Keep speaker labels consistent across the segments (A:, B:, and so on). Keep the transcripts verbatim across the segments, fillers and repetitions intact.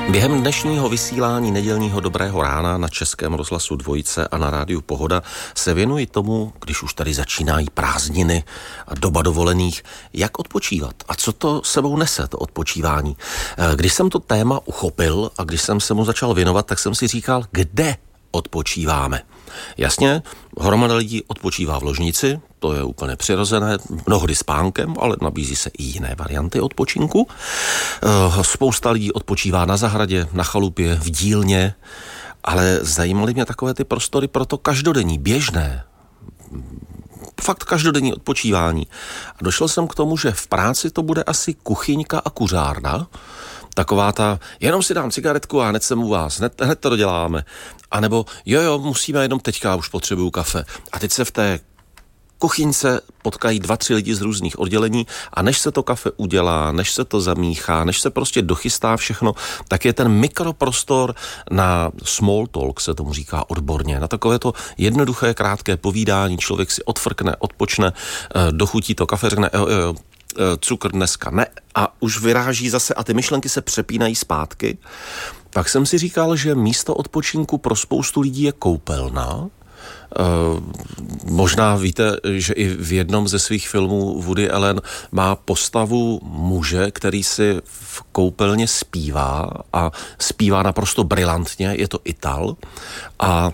A: Během dnešního vysílání nedělního Dobrého rána na Českém rozhlasu Dvojice a na rádiu Pohoda se věnuji tomu, když už tady začínají prázdniny a doba dovolených, jak odpočívat a co to sebou nese, to odpočívání. Když jsem to téma uchopil a když jsem se mu začal věnovat, tak jsem si říkal, kde odpočíváme. Jasně, hromada lidí odpočívá v ložnici, to je úplně přirozené, mnohdy spánkem, ale nabízí se i jiné varianty odpočinku. Spousta lidí odpočívá na zahradě, na chalupě, v dílně, ale zajímaly mě takové ty prostory pro to každodenní, běžné, fakt každodenní odpočívání. A došel jsem k tomu, že v práci to bude asi kuchyňka a kuřárna, taková ta, jenom si dám cigaretku a hned jsem u vás, hned, hned to doděláme. A nebo jo, jo, musíme jenom teďka, už potřebuju kafe. A teď se v té kuchyňce potkají dva, tři lidi z různých oddělení a než se to kafe udělá, než se to zamíchá, než se prostě dochystá všechno, tak je ten mikroprostor na small talk, se tomu říká odborně, na takové to jednoduché, krátké povídání, člověk si odfrkne, odpočne, dochutí to kafe, řekne jo, jo, jo, cukr dneska ne a už vyráží zase a ty myšlenky se přepínají zpátky. Pak jsem si říkal, že místo odpočinku pro spoustu lidí je koupelna. Uh, možná víte, že i v jednom ze svých filmů Woody Allen má postavu muže, který si v koupelně zpívá a zpívá naprosto brilantně, je to Ital a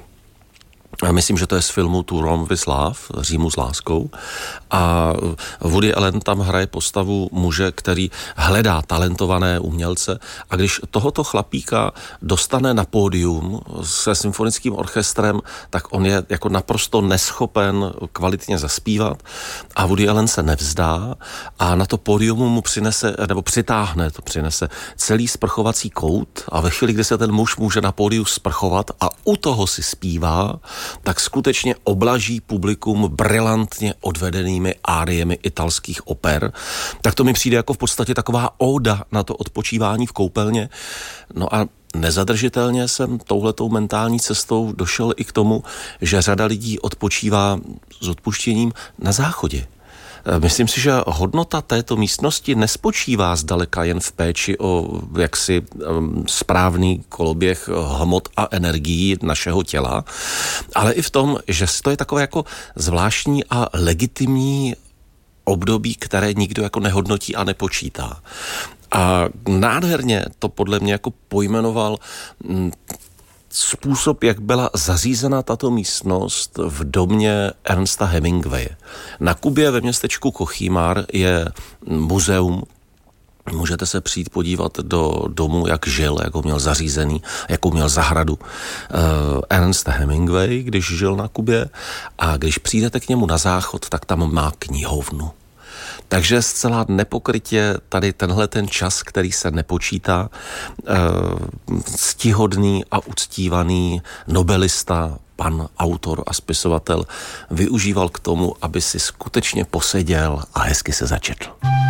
A: A myslím, že to je z filmu To Rome with Love, Římu s láskou. A Woody Allen tam hraje postavu muže, který hledá talentované umělce a když tohoto chlapíka dostane na pódium se symfonickým orchestrem, tak on je jako naprosto neschopen kvalitně zaspívat a Woody Allen se nevzdá a na to pódium mu přinese, nebo přitáhne, to přinese celý sprchovací kout a ve chvíli, kdy se ten muž může na pódiu sprchovat a u toho si zpívá, tak skutečně oblaží publikum brilantně odvedenými áriemi italských oper. Tak to mi přijde jako v podstatě taková óda na to odpočívání v koupelně. No a nezadržitelně jsem touhletou mentální cestou došel i k tomu, že řada lidí odpočívá s odpuštěním na záchodě. Myslím si, že hodnota této místnosti nespočívá zdaleka jen v péči o jaksi um, správný koloběh hmot a energií našeho těla, ale i v tom, že to je takové jako zvláštní a legitimní období, které nikdo jako nehodnotí a nepočítá. A nádherně to podle mě jako pojmenoval m, způsob, jak byla zařízena tato místnost v domě Ernesta Hemingwaye. Na Kubě ve městečku Cochimar je muzeum. Můžete se přijít podívat do domu, jak žil, jak ho měl zařízený, jakou měl zahradu uh, Ernest Hemingway, když žil na Kubě. A když přijdete k němu na záchod, tak tam má knihovnu. Takže zcela nepokrytě tady tenhle ten čas, který se nepočítá, ctihodný a uctívaný nobelista, pan autor a spisovatel využíval k tomu, aby si skutečně poseděl a hezky se začetl.